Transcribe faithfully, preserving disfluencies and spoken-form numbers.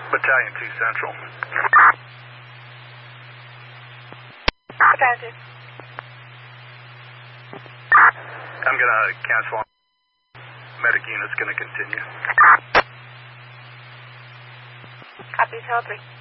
Battalion two Central. Battalion two. I'm going to cancel. Medic unit's going to continue. Copy, Hotel three.